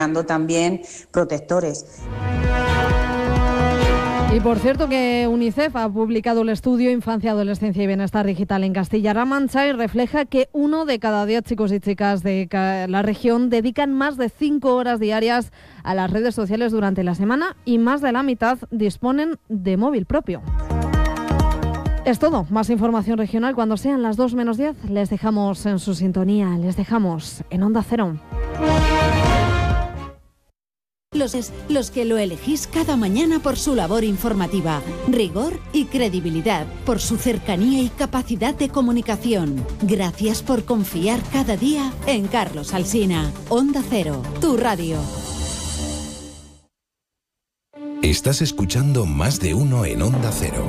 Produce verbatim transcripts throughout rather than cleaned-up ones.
también protectores. Y por cierto que UNICEF ha publicado el estudio Infancia, Adolescencia y Bienestar Digital en Castilla-La Mancha y refleja que uno de cada diez chicos y chicas de la región dedican más de cinco horas diarias a las redes sociales durante la semana y más de la mitad disponen de móvil propio. Es todo. Más información regional cuando sean las dos menos diez. Les dejamos en su sintonía, les dejamos en Onda Cero. Los, es, los que lo elegís cada mañana por su labor informativa, rigor y credibilidad, por su cercanía y capacidad de comunicación. Gracias por confiar cada día en Carlos Alsina. Onda Cero, tu radio. Estás escuchando Más de Uno en Onda Cero.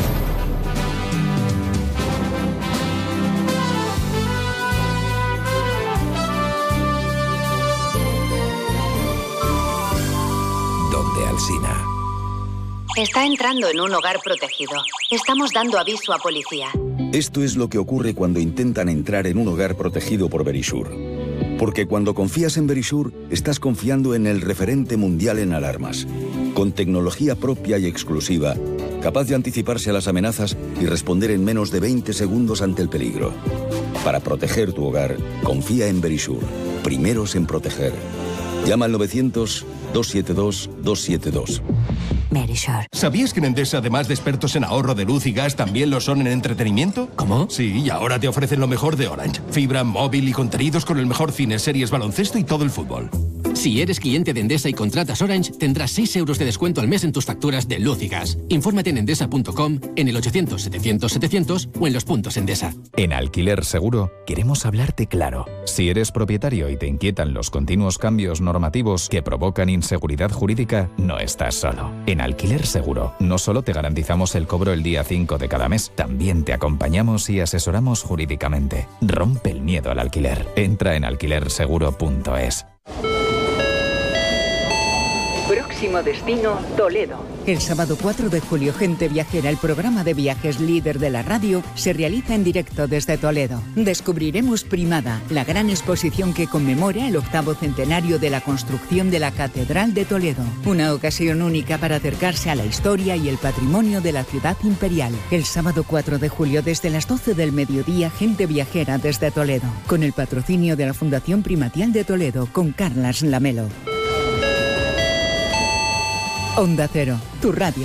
Alsina. Está entrando en un hogar protegido. Estamos dando aviso a policía. Esto es lo que ocurre cuando intentan entrar en un hogar protegido por Verisure. Porque cuando confías en Verisure, estás confiando en el referente mundial en alarmas. Con tecnología propia y exclusiva, capaz de anticiparse a las amenazas y responder en menos de veinte segundos ante el peligro. Para proteger tu hogar, confía en Verisure. Primeros en proteger. Llama al novecientos, dos siete dos, dos siete dos. Verisure. ¿Sabías que en Endesa, además de expertos en ahorro de luz y gas, también lo son en entretenimiento? ¿Cómo? Sí, y ahora te ofrecen lo mejor de Orange. Fibra, móvil y contenidos con el mejor cine, series, baloncesto y todo el fútbol. Si eres cliente de Endesa y contratas Orange, tendrás seis euros de descuento al mes en tus facturas de luz y gas. Infórmate en endesa punto com, en el ochocientos, setecientos, setecientos o en los puntos Endesa. En Alquiler Seguro queremos hablarte claro. Si eres propietario y te inquietan los continuos cambios normativos que provocan inseguridad jurídica, no estás solo. En Alquiler Seguro no solo te garantizamos el cobro el día cinco de cada mes, también te acompañamos y asesoramos jurídicamente. Rompe el miedo al alquiler. Entra en alquiler seguro punto es. Próximo destino, Toledo. El sábado cuatro de julio, Gente Viajera, el programa de viajes líder de la radio, se realiza en directo desde Toledo. Descubriremos Primada, la gran exposición que conmemora el octavo centenario de la construcción de la Catedral de Toledo. Una ocasión única para acercarse a la historia y el patrimonio de la ciudad imperial. El sábado cuatro de julio, desde las doce del mediodía, Gente Viajera desde Toledo. Con el patrocinio de la Fundación Primatial de Toledo, con Carlas Lamelo. Onda Cero, tu radio.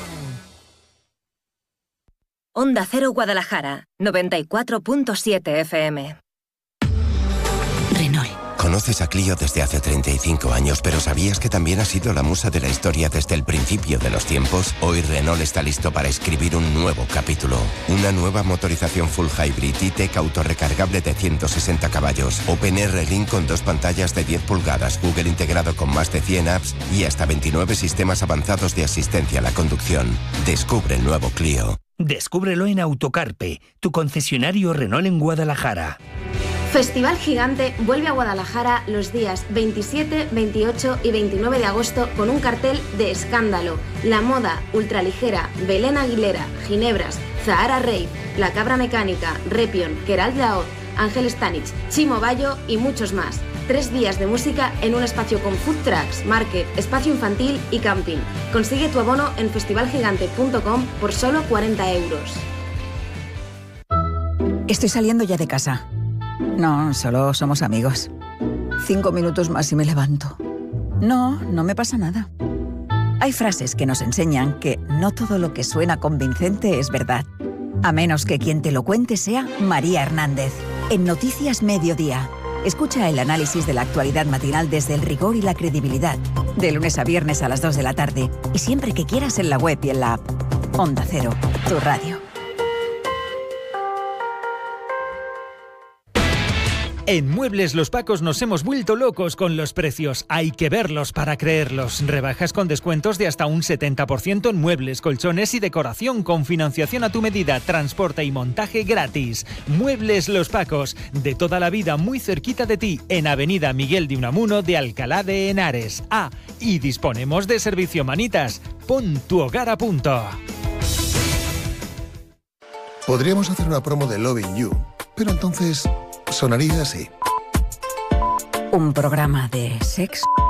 Onda Cero Guadalajara, noventa y cuatro punto siete F M. Renault. Conoces a Clio desde hace treinta y cinco años, pero ¿sabías que también ha sido la musa de la historia desde el principio de los tiempos? Hoy Renault está listo para escribir un nuevo capítulo. Una nueva motorización full hybrid E-Tech autorrecargable de ciento sesenta caballos, OpenR Link con dos pantallas de diez pulgadas, Google integrado con más de cien apps y hasta veintinueve sistemas avanzados de asistencia a la conducción. Descubre el nuevo Clio. Descúbrelo en Autocarpe, tu concesionario Renault en Guadalajara. Festival Gigante vuelve a Guadalajara los días veintisiete, veintiocho y veintinueve de agosto con un cartel de escándalo. La Moda, Ultraligera, Belén Aguilera, Ginebras, Zahara Rave, La Cabra Mecánica, Repion, Keralt Laoz, Ángel Stanich, Chimo Bayo y muchos más. Tres días de música en un espacio con food trucks, market, espacio infantil y camping. Consigue tu abono en festival gigante punto com por solo cuarenta euros. Estoy saliendo ya de casa. No, solo somos amigos. Cinco minutos más y me levanto. No, no me pasa nada. Hay frases que nos enseñan que no todo lo que suena convincente es verdad. A menos que quien te lo cuente sea María Hernández. En Noticias Mediodía. Escucha el análisis de la actualidad matinal desde el rigor y la credibilidad. De lunes a viernes a las dos de la tarde. Y siempre que quieras en la web y en la app. Onda Cero, tu radio. En Muebles Los Pacos nos hemos vuelto locos con los precios. Hay que verlos para creerlos. Rebajas con descuentos de hasta un setenta por ciento en muebles, colchones y decoración con financiación a tu medida, transporte y montaje gratis. Muebles Los Pacos, de toda la vida muy cerquita de ti, en Avenida Miguel de Unamuno de Alcalá de Henares. Ah, y disponemos de servicio manitas. Pon tu hogar a punto. Podríamos hacer una promo de Loving You, pero entonces sonaría así. Un programa de sexo,